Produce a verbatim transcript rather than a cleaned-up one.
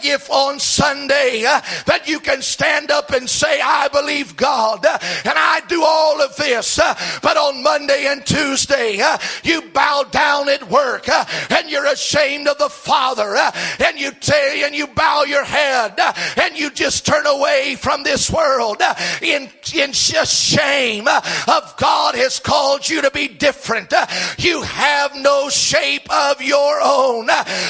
if on Sunday uh, that you can stand up and say, I believe God uh, and I do all of this, uh, but on Monday and Tuesday uh, you bow down at work uh, and you're ashamed of the Father uh, and you tell and you bow your head uh, and you just turn away from this world uh, in, in just shame uh, of God has called you to be different. Uh, you have no shape of your own. Uh,